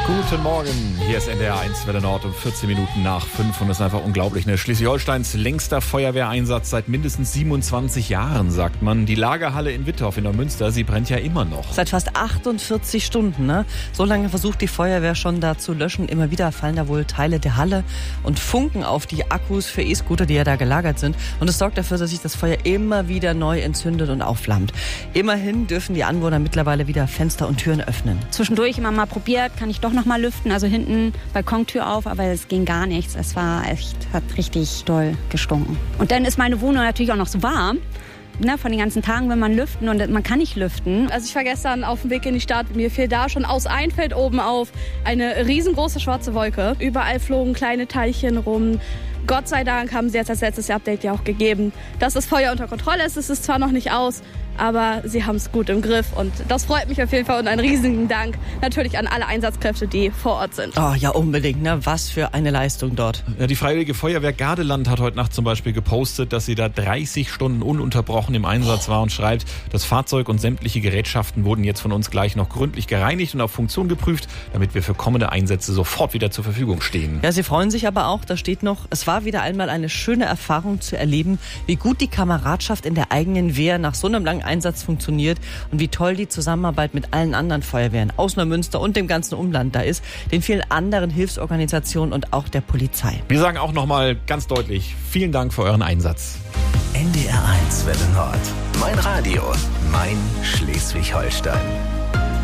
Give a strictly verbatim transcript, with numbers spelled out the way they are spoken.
Guten Morgen, hier ist N D R eins Welle Nord um vierzehn Minuten nach fünf und das ist einfach unglaublich. Ne? Schleswig-Holsteins längster Feuerwehreinsatz seit mindestens siebenundzwanzig Jahren, sagt man. Die Lagerhalle in Wittorf in der Münster, sie brennt ja immer noch. Seit fast achtundvierzig Stunden, ne? So lange versucht die Feuerwehr schon da zu löschen. Immer wieder fallen da wohl Teile der Halle und Funken auf die Akkus für E-Scooter, die ja da gelagert sind. Und es sorgt dafür, dass sich das Feuer immer wieder neu entzündet und aufflammt. Immerhin dürfen die Anwohner mittlerweile wieder Fenster und Türen öffnen. Zwischendurch immer mal probiert, kann ich doch noch mal lüften, also hinten Balkontür auf, aber es ging gar nichts. Es war echt, hat richtig doll gestunken. Und dann ist meine Wohnung natürlich auch noch so warm. Ne, von den ganzen Tagen, wenn man lüften und man kann nicht lüften. Also ich war gestern auf dem Weg in die Stadt, mir fiel da schon aus ein Feld oben auf eine riesengroße schwarze Wolke. Überall flogen kleine Teilchen rum. Gott sei Dank haben sie jetzt als letztes Update ja auch gegeben, dass das Feuer unter Kontrolle ist. Es ist zwar noch nicht aus, aber sie haben es gut im Griff und das freut mich auf jeden Fall und einen riesigen Dank natürlich an alle Einsatzkräfte, die vor Ort sind. Oh ja, unbedingt, ne? Was für eine Leistung dort. Ja, die Freiwillige Feuerwehr Gardeland hat heute Nacht zum Beispiel gepostet, dass sie da dreißig Stunden ununterbrochen im Einsatz war und schreibt, das Fahrzeug und sämtliche Gerätschaften wurden jetzt von uns gleich noch gründlich gereinigt und auf Funktion geprüft, damit wir für kommende Einsätze sofort wieder zur Verfügung stehen. Ja, sie freuen sich aber auch, da steht noch, es war wieder einmal eine schöne Erfahrung zu erleben, wie gut die Kameradschaft in der eigenen Wehr nach so einem langen Einsatz funktioniert und wie toll die Zusammenarbeit mit allen anderen Feuerwehren aus Neumünster und dem ganzen Umland da ist, den vielen anderen Hilfsorganisationen und auch der Polizei. Wir sagen auch nochmal ganz deutlich, vielen Dank für euren Einsatz. N D R eins Welle Nord. Mein Radio, mein Schleswig-Holstein.